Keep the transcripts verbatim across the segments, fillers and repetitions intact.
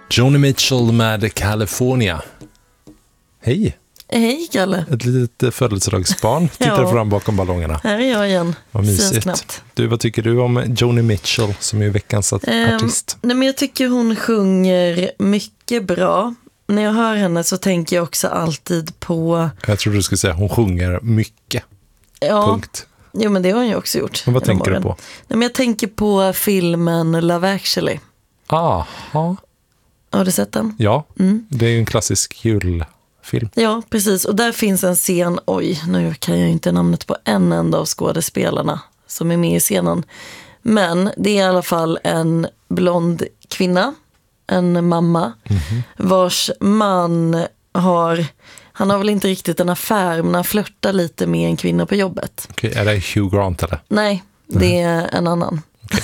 Joni Mitchell med California. Hej. Hej, Kalle. Ett litet födelsedagsbarn tittar Ja. fram bakom ballongerna. Här är jag igen. Vad mysigt. Du, vad tycker du om Joni Mitchell som är veckans Um, artist? nej, men jag tycker hon sjunger mycket bra. När jag hör henne så tänker jag också alltid på... Jag tror du skulle säga hon sjunger mycket. Ja, Punkt. jo, men det har hon ju också gjort. Men vad genom tänker du åren. på? Nej, men jag tänker på filmen Love Actually. Aha. Har du sett den? Ja, Mm. det är ju en klassisk julfilm. Ja, precis. Och där finns en scen, oj, nu kan jag inte namnet på en enda av skådespelarna som är med i scenen. Men det är i alla fall en blond kvinna, en mamma, Mm-hmm. vars man har, han har väl inte riktigt en affär, men han flörtar lite med en kvinna på jobbet. Okej, är det Hugh Grant eller? Nej, det är en annan.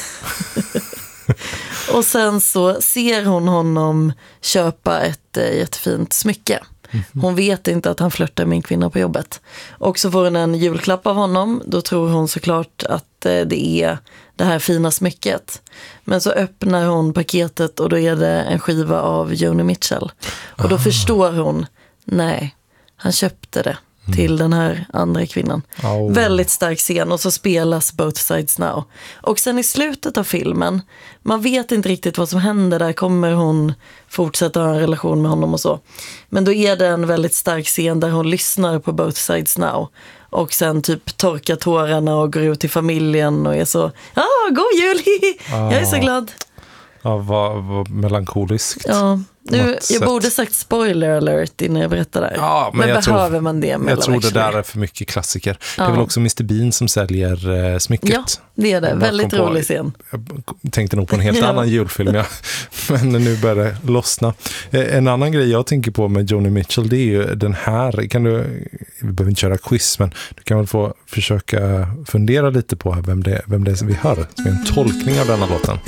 Och sen så ser hon honom köpa ett eh, jättefint smycke. Hon vet inte att han flörtar med en kvinna på jobbet. Och så får hon en julklapp av honom. Då tror hon såklart att eh, det är det här fina smycket. Men så öppnar hon paketet och då är det en skiva av Joni Mitchell. Och då Ah. förstår hon, nej, han köpte det till den här andra kvinnan. Oh. Väldigt stark scen, och så spelas Both Sides Now. Och sen i slutet av filmen, man vet inte riktigt vad som händer där. Kommer hon fortsätta ha en relation med honom och så. Men då är det en väldigt stark scen där hon lyssnar på Both Sides Now. Och sen typ torkar tårarna och går ut till familjen och är så, ja, ah, god jul, jag är så glad. Ja, vad, vad melankoliskt. Ja, nu, Något jag sätt. borde sagt spoiler alert innan jag berättar det här. Ja, men, men jag behöver tror, man det med jag Love tror det Actually? där är för mycket klassiker. Det Ja. är väl också mister Bean som säljer eh, smycket. Ja, det är det. Jag bara Väldigt kom på- rolig scen. Jag tänkte nog på en helt Ja. annan julfilm, ja. Men nu börjar det lossna. Eh, En annan grej jag tänker på med Joni Mitchell, det är ju den här, kan du, vi behöver inte köra quiz, men du kan väl få försöka fundera lite på vem det, vem det är som vi hör, som är en tolkning av denna låten.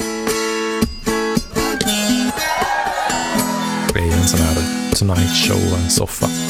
Det är en sån här Tonight Show och en soffa.